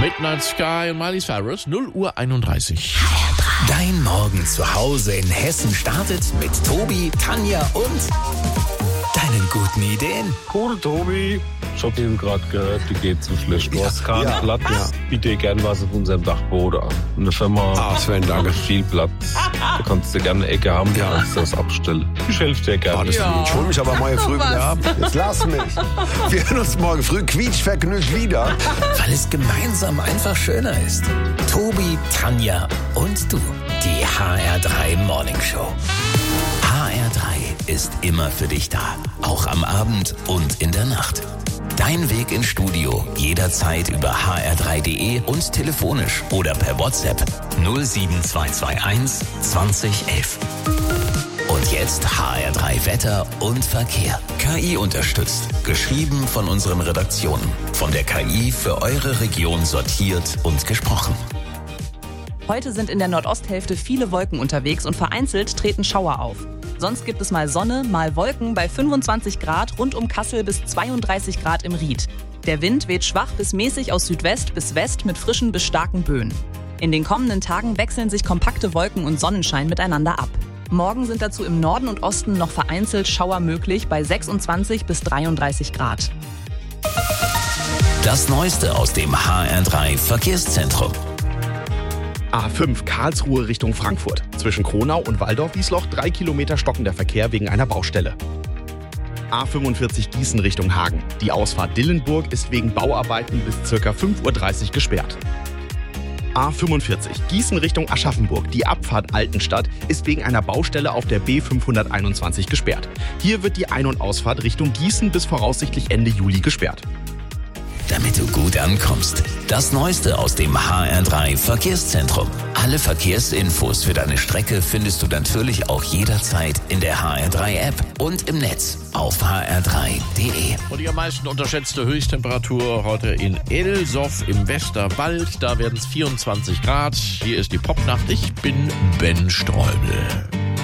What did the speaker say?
Midnight Sky und Miley Cyrus, 0:31. Dein Morgen zu Hause in Hessen startet mit Tobi, Tanja und deinen guten Ideen. Cool, Tobi. Ich hab eben gerade gehört, die geht zu schlecht. Du hast keinen Platz. Ja. Biete gern was auf unserem Dachboden an. Eine Firma Sven, danke. viel Platz. Da kannst du gerne eine Ecke haben, du kannst das abstellen. Ich helfe dir gerne. Ich hol mich aber morgen früh wieder ab. Jetzt lass mich. Wir hören uns morgen früh quietschvergnügt wieder. Weil es gemeinsam einfach schöner ist. Tobi, Tanja und du. Die HR3 Morning Show. HR3 ist immer für dich da. Auch am Abend und in der Nacht. Dein Weg ins Studio jederzeit über hr3.de und telefonisch oder per WhatsApp 07221 2011. Und jetzt HR3 Wetter und Verkehr. KI unterstützt. Geschrieben von unseren Redaktionen. Von der KI für eure Region sortiert und gesprochen. Heute sind in der Nordosthälfte viele Wolken unterwegs und vereinzelt treten Schauer auf. Sonst gibt es mal Sonne, mal Wolken bei 25 Grad rund um Kassel bis 32 Grad im Ried. Der Wind weht schwach bis mäßig aus Südwest bis West mit frischen bis starken Böen. In den kommenden Tagen wechseln sich kompakte Wolken und Sonnenschein miteinander ab. Morgen sind dazu im Norden und Osten noch vereinzelt Schauer möglich bei 26 bis 33 Grad. Das Neueste aus dem HR3 Verkehrszentrum. A5 Karlsruhe Richtung Frankfurt. Zwischen Kronau und Waldorf-Wiesloch 3 Kilometer stockender Verkehr wegen einer Baustelle. A45 Gießen Richtung Hagen. Die Ausfahrt Dillenburg ist wegen Bauarbeiten bis ca. 5:30 Uhr gesperrt. A45 Gießen Richtung Aschaffenburg. Die Abfahrt Altenstadt ist wegen einer Baustelle auf der B521 gesperrt. Hier wird die Ein- und Ausfahrt Richtung Gießen bis voraussichtlich Ende Juli gesperrt. Damit du gut ankommst. Das Neueste aus dem HR3 Verkehrszentrum. Alle Verkehrsinfos für deine Strecke findest du natürlich auch jederzeit in der HR3-App und im Netz auf hr3.de. Und die am meisten unterschätzte Höchsttemperatur heute in Elsoff im Westerwald. Da werden es 24 Grad. Hier ist die Popnacht. Ich bin Ben Streubel.